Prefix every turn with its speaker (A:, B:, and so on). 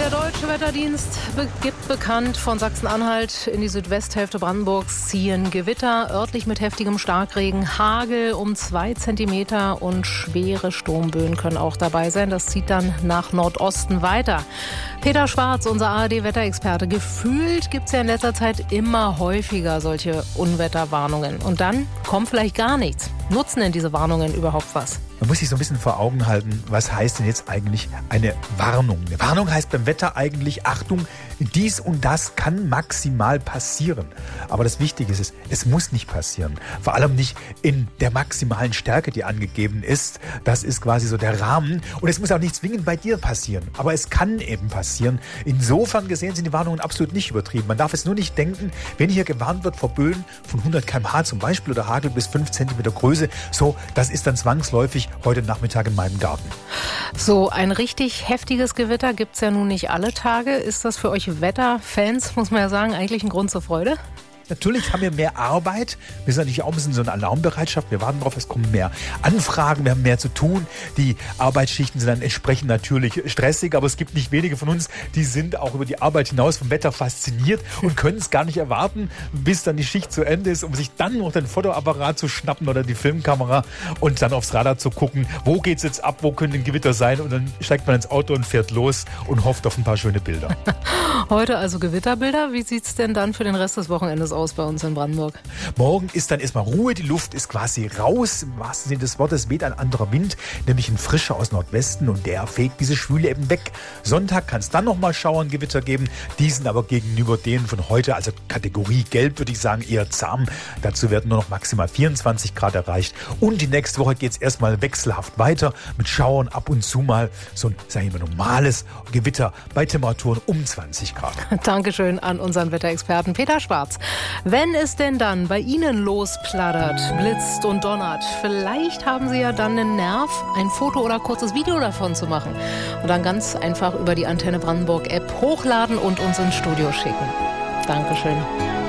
A: Der Deutsche Wetterdienst gibt bekannt, von Sachsen-Anhalt in die Südwesthälfte Brandenburgs ziehen Gewitter, örtlich mit heftigem Starkregen, Hagel um 2 Zentimeter und schwere Sturmböen können auch dabei sein. Das zieht dann nach Nordosten weiter. Peter Schwarz, unser ARD-Wetterexperte, gefühlt gibt es ja in letzter Zeit immer häufiger solche Unwetterwarnungen. Und dann kommt vielleicht gar nichts. Nutzen denn diese Warnungen überhaupt was?
B: Man muss sich so ein bisschen vor Augen halten, was heißt denn jetzt eigentlich eine Warnung? Eine Warnung heißt beim Wetter eigentlich, Achtung, dies und das kann maximal passieren. Aber das Wichtige ist, es muss nicht passieren. Vor allem nicht in der maximalen Stärke, die angegeben ist. Das ist quasi so der Rahmen. Und es muss auch nicht zwingend bei dir passieren. Aber es kann eben passieren. Insofern gesehen sind die Warnungen absolut nicht übertrieben. Man darf es nur nicht denken, wenn hier gewarnt wird vor Böen von 100 km/h zum Beispiel oder Hagel bis 5 cm Größe, so, das ist dann zwangsläufig heute Nachmittag in meinem Garten.
A: So ein richtig heftiges Gewitter gibt es ja nun nicht alle Tage. Ist das für euch Wetterfans, muss man ja sagen, eigentlich ein Grund zur Freude?
B: Natürlich haben wir mehr Arbeit. Wir sind natürlich auch ein bisschen so eine Alarmbereitschaft. Wir warten darauf, es kommen mehr Anfragen, wir haben mehr zu tun. Die Arbeitsschichten sind dann entsprechend natürlich stressig, aber es gibt nicht wenige von uns, die sind auch über die Arbeit hinaus vom Wetter fasziniert und können es gar nicht erwarten, bis dann die Schicht zu Ende ist, um sich dann noch den Fotoapparat zu schnappen oder die Filmkamera und dann aufs Radar zu gucken, wo geht's jetzt ab, wo können Gewitter sein, und dann steigt man ins Auto und fährt los und hofft auf ein paar schöne Bilder.
A: Heute also Gewitterbilder. Wie sieht es denn dann für den Rest des Wochenendes aus bei uns in Brandenburg?
B: Morgen ist dann erstmal Ruhe, die Luft ist quasi raus, im wahrsten Sinne des Wortes weht ein anderer Wind, nämlich ein frischer aus Nordwesten, und der fegt diese Schwüle eben weg. Sonntag kann es dann nochmal Schauerngewitter geben, die sind aber gegenüber denen von heute, also Kategorie Gelb, würde ich sagen, eher zahm. Dazu werden nur noch maximal 24 Grad erreicht, und die nächste Woche geht es erstmal wechselhaft weiter mit Schauern, ab und zu mal so ein, sagen wir mal, normales Gewitter bei Temperaturen um 20 Grad.
A: Dankeschön an unseren Wetterexperten Peter Schwarz. Wenn es denn dann bei Ihnen losplattert, blitzt und donnert, vielleicht haben Sie ja dann einen Nerv, ein Foto oder kurzes Video davon zu machen und dann ganz einfach über die Antenne Brandenburg App hochladen und uns ins Studio schicken. Dankeschön.